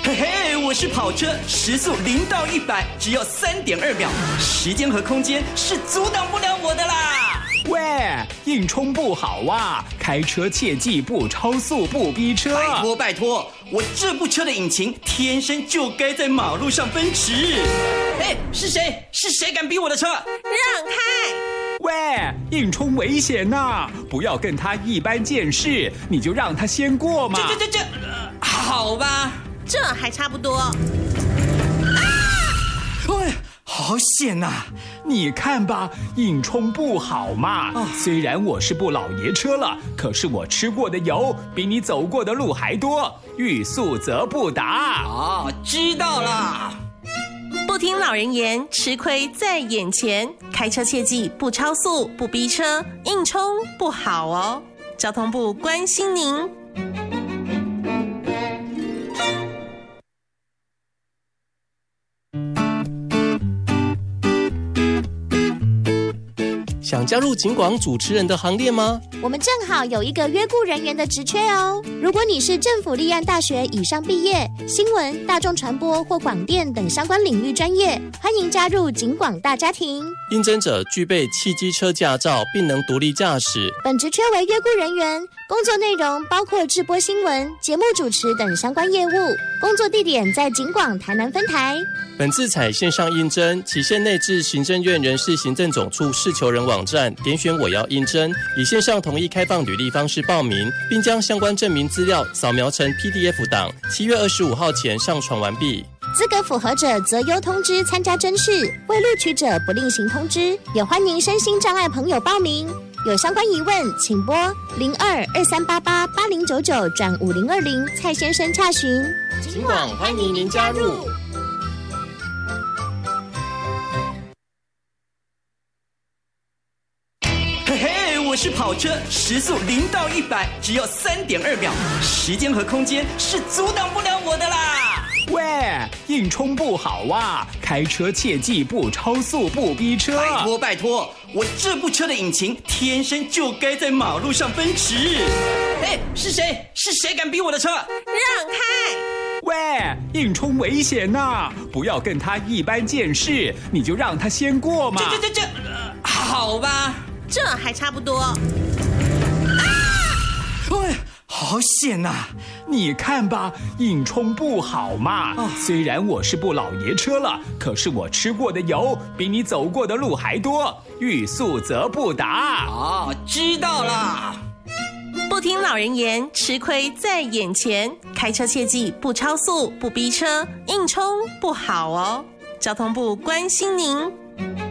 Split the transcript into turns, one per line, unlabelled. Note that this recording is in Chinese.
嘿嘿，我是跑车，时速0到100只要3.2秒，时间和空间是阻挡不了我的啦！
喂，硬冲不好啊，开车切记不超速不逼车。
拜托，我这部车的引擎天生就该在马路上奔驰。哎，是谁敢逼我的车？让
开！
喂，硬冲危险呐，不要跟他一般见识，你就让他先过嘛。
好吧。
这还差不多。
哎，好险呐！
你看吧，硬冲不好嘛。虽然我是部老爷车了，可是我吃过的油比你走过的路还多，欲速则不达。
知道了。
不听老人言，吃亏在眼前。开车切记不超速不逼车，硬冲不好哦。交通部关心您。
想加入警广主持人的行列吗？
我们正好有一个约雇人员的职缺哦。如果你是政府立案大学以上毕业，新闻、大众传播或广电等相关领域专业，欢迎加入警广大家庭。
应征者具备汽机车驾照，并能独立驾驶。
本职缺为约雇人员，工作内容包括制播新闻、节目主持等相关业务。工作地点在警广台南分台。
本次采线上应征，期限内至行政院人事行政总处事求人网站点选我要应征，以线上统一开放履历方式报名，并将相关证明资料扫描成 PDF 档，7月25号前上传完毕。
资格符合者择优通知参加甄试，未录取者不另行通知。也欢迎身心障碍朋友报名。有相关疑问，请拨02-2388-8099-5020蔡先生洽询。
警广欢迎您加入。
嘿嘿，我是跑车，时速0到100只要3.2秒，时间和空间是阻挡不了我的啦！
喂，硬冲不好啊，开车切记不超速不逼车。
拜托，我这部车的引擎天生就该在马路上奔驰。哎，是谁敢逼我的车？让
开！
喂，硬冲危险呐，不要跟他一般见识，你就让他先过嘛。
好吧。
这还差不多。
哎，好险呐！
你看吧，硬冲不好嘛。虽然我是部老爷车了，可是我吃过的油比你走过的路还多，欲速则不达。
知道了。
不听老人言，吃亏在眼前。开车切记不超速不逼车，硬冲不好哦。交通部关心您。